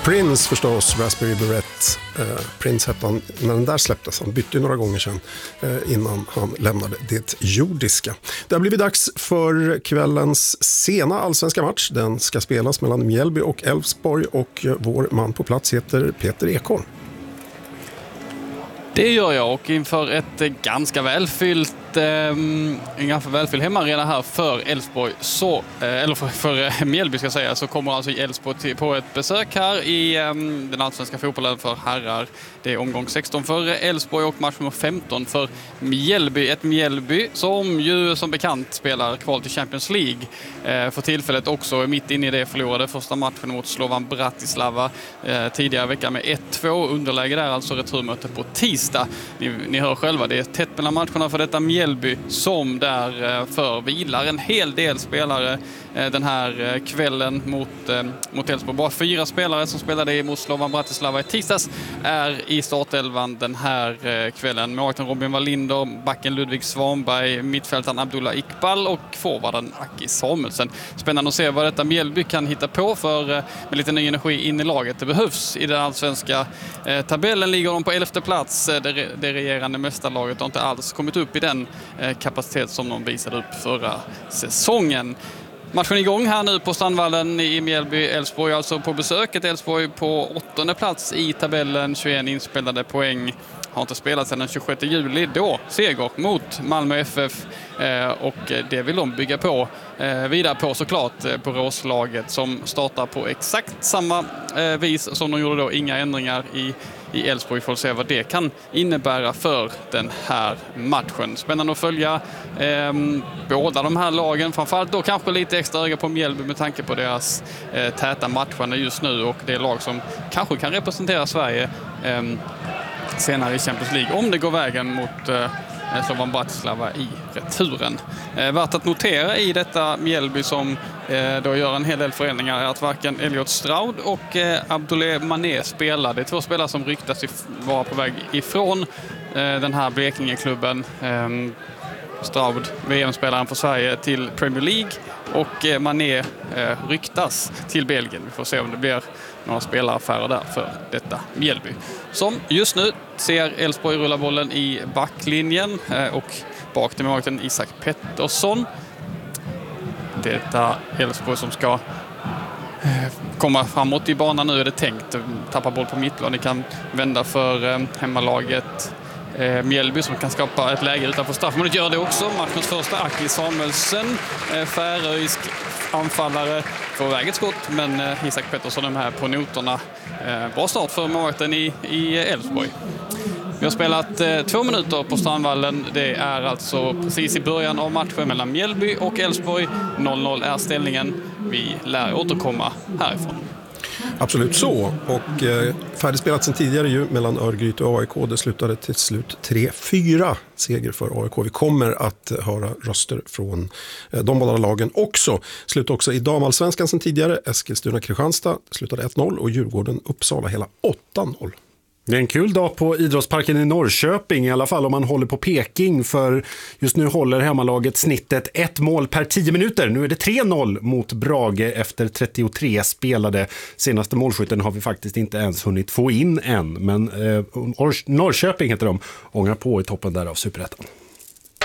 Prince förstås, Raspberry Beret. Prince hette han när den där släpptes. Han bytte några gånger sedan innan han lämnade det jordiska. Det har blivit dags för kvällens sena allsvenska match. Den ska spelas mellan Mjällby och Elfsborg och vår man på plats heter Peter Ekholm. Det gör jag, och inför ett ganska välfyllt hemmaarena här för Elfsborg eller för Mjällby ska jag säga, så kommer alltså Elfsborg på ett besök här i den allsvenska fotbollen för herrar. Det är omgång 16 för Elfsborg och match nummer 15 för Mjällby. Ett Mjällby som ju som bekant spelar kval till Champions League för tillfället också. Mitt inne i det förlorade första matchen mot Slovan Bratislava tidigare veckan med 1-2. Underläge där, alltså returmöte på tisdag. Ni hör själva, det är tätt mellan matcherna för detta Mjällby som därför vilar en hel del spelare den här kvällen mot Elfsborg. Bara 4 spelare som spelade mot Slovan Bratislava i tisdags är i startelvan den här kvällen. Målvakten Robin Wallinder, backen Ludvig Svanberg, mittfältaren Abdullah Iqbal och forwarden Aki Samuelsen. Spännande att se vad detta Mjällby kan hitta på för med lite ny energi in i laget. Det behövs i den allsvenska tabellen. Ligger de på 11:e plats. Det regerande mästarlaget har inte alls kommit upp i den kapacitet som de visade upp förra säsongen. Matchen är igång här nu på Strandvallen i Mjällby. Elfsborg alltså på besöket. Elfsborg på 8:e plats i tabellen, 21 inspelade poäng. Har inte spelat sedan den 26 juli. Då seger mot Malmö FF och det vill de bygga på vidare på såklart på Råslaget som startar på exakt samma vis som de gjorde då. Inga ändringar i Elfsborg. Får se vad det kan innebära för den här matchen. Spännande att följa båda de här lagen. Framförallt då kanske lite extra öga på Mjällby med tanke på deras täta matcher just nu och det lag som kanske kan representera Sverige senare i Champions League om det går vägen mot Slovan Bratislava i returen. Värt att notera i detta Mjällby som då gör en hel del förändringar är att varken Elliot Stroud och Abdoulaye Mané spelar. Det är 2 spelare som ryktas vara på väg ifrån den här Blekingeklubben. Stroud, VM-spelaren för Sverige, till Premier League och Mané ryktas till Belgien. Vi får se om det blir några spelaraffärer där för detta Mjällby. Som just nu ser Elfsborg rulla bollen i backlinjen och bak till målvakten Isak Pettersson. Detta Elfsborg som ska komma framåt i banan nu är det tänkt. Tappa boll på mittplan. Ni kan vända för hemmalaget Mjällby som kan skapa ett läge utanför straffområdet. Gör det också. Matchens första Aki Samuelsen, färöisk anfallare, får väg ett skott, men Isak Pettersson är med på noterna. Bra start för målvakten i Elfsborg. Vi har spelat 2 minuter på Strandvallen. Det är alltså precis i början av matchen mellan Mjällby och Elfsborg. 0-0 är ställningen. Vi lär återkomma härifrån. Absolut så. Och färdigspelat sedan tidigare ju mellan Örgryte och AIK. Det slutade till slut 3-4 seger för AIK. Vi kommer att höra röster från de båda lagen också. Slut också i damallsvenskan sedan tidigare. Eskilstuna-Kristianstad slutade 1-0 och Djurgården-Uppsala hela 8-0. Det är en kul dag på idrottsparken i Norrköping, i alla fall om man håller på Peking, för just nu håller hemmalaget snittet 1 mål per 10 minuter. Nu är det 3-0 mot Brage efter 33 spelade. Senaste målskytten har vi faktiskt inte ens hunnit få in än, men Norrköping heter de, ångar på i toppen där av Superettan.